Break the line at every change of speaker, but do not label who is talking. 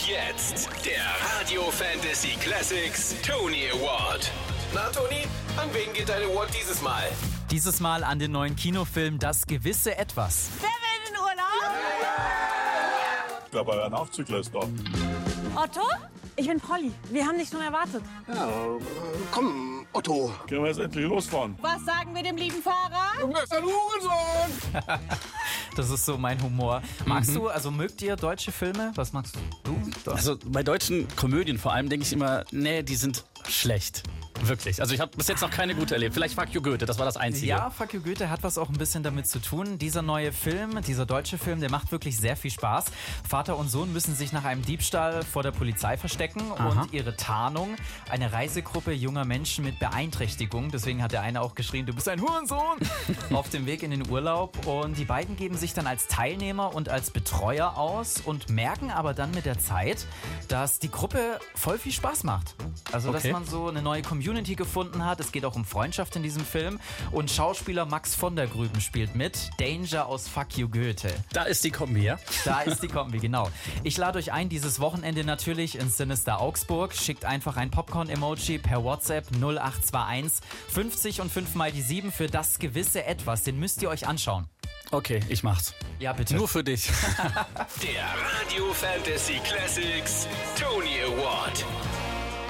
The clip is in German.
jetzt der Radio Fantasy Classics Tony Award.
Na Toni, an wen geht dein Award dieses Mal?
Dieses Mal an den neuen Kinofilm Das gewisse Etwas.
Wer will in den Urlaub?
Ich glaube, ein Aufzug lässt da.
Otto? Ich bin Polly. Wir haben dich schon erwartet.
Ja, komm, Otto.
Können wir jetzt endlich losfahren?
Was sagen wir dem lieben Fahrer?
Du bist ein Hurensohn!
Das ist so mein Humor. Magst du, also mögt ihr deutsche Filme? Was magst du?
Also bei deutschen Komödien vor allem denke ich immer, nee, die sind schlecht. Wirklich. Also ich habe bis jetzt noch keine gute erlebt. Vielleicht Fuck You Goethe, das war das Einzige.
Ja, Fuck You Goethe hat was auch ein bisschen damit zu tun. Dieser neue Film, dieser deutsche Film, der macht wirklich sehr viel Spaß. Vater und Sohn müssen sich nach einem Diebstahl vor der Polizei verstecken. Und ihre Tarnung, eine Reisegruppe junger Menschen mit Beeinträchtigung, deswegen hat der eine auch geschrien, du bist ein Hurensohn, auf dem Weg in den Urlaub. Und die beiden geben sich dann als Teilnehmer und als Betreuer aus und merken aber dann mit der Zeit, dass die Gruppe voll viel Spaß macht. Also, dass man so eine neue Community gefunden hat. Es geht auch um Freundschaft in diesem Film. Und Schauspieler Max von der Grüben spielt mit. Danger aus Fuck You Goethe.
Da ist die Kombi, ja?
Da ist die Kombi, genau. Ich lade euch ein, dieses Wochenende natürlich ins Sinister Augsburg. Schickt einfach ein Popcorn-Emoji per WhatsApp 0821 50 und 5 mal die 7 für Das gewisse Etwas. Den müsst ihr euch anschauen.
Okay, ich mach's.
Ja, bitte.
Nur für dich.
Der Radio Fantasy Classics Tony Award.